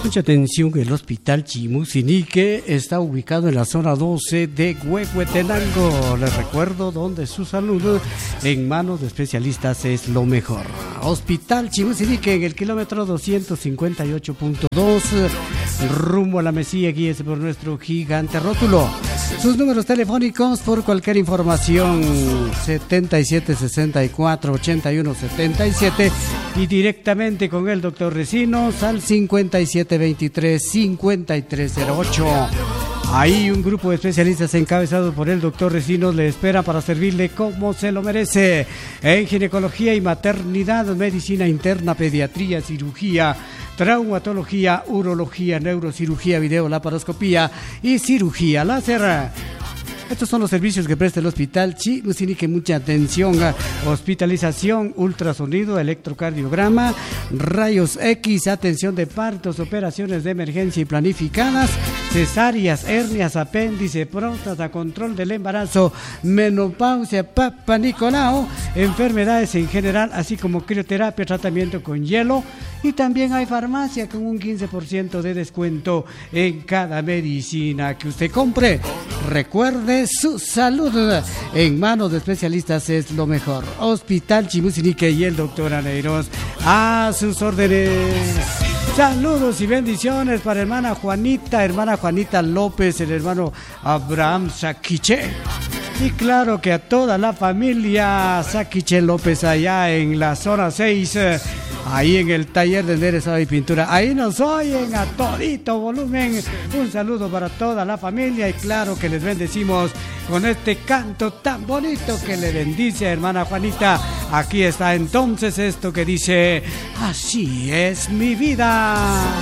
Mucha atención, el Hospital Chimusinique está ubicado en la zona 12 de Huehuetenango. Les recuerdo donde su salud en manos de especialistas es lo mejor. Hospital Chimusinique en el kilómetro 258.2, rumbo a la Mesía. Guíese por nuestro gigante rótulo. Sus números telefónicos por cualquier información: 7764-8177 y directamente con el doctor Recinos al 5723-5308. Ahí un grupo de especialistas encabezado por el doctor Recinos le espera para servirle como se lo merece. En ginecología y maternidad, medicina interna, pediatría, cirugía, traumatología, urología, neurocirugía, videolaparoscopía y cirugía láser. Estos son los servicios que presta el Hospital Chimusinique. Mucha atención: hospitalización, ultrasonido, electrocardiograma, rayos X, atención de partos, operaciones de emergencia y planificadas, cesáreas, hernias, apéndice, próstata, control del embarazo, menopausia, Papa Nicolau, enfermedades en general, así como crioterapia, tratamiento con hielo. Y también hay farmacia con un 15% de descuento en cada medicina que usted compre. Recuerde, su salud en manos de especialistas es lo mejor. Hospital Chimusinique y el doctor Aneiros a sus órdenes. Saludos y bendiciones para hermana Juanita López, el hermano Abraham Saquiche. Y claro que a toda la familia Saquiche López allá en la zona 6, ahí en el taller de enderezado y pintura. Ahí nos oyen a todito volumen. Un saludo para toda la familia y claro que les bendecimos con este canto tan bonito que le bendice a hermana Juanita. Aquí está entonces esto que dice: así es mi vida.